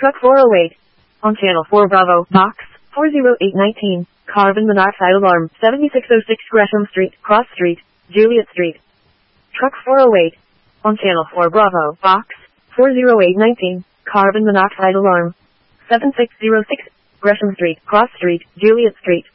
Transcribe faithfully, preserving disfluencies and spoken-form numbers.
Truck four oh eight. On Channel four Bravo, Box four oh eight nineteen. Carbon monoxide alarm, seventy-six oh six Gresham Street, Cross Street, Juliet Street. Truck four oh eight. On Channel four Bravo, Box four oh eight nineteen. Carbon monoxide alarm, seventy-six oh six Gresham Street, Cross Street, Juliet Street.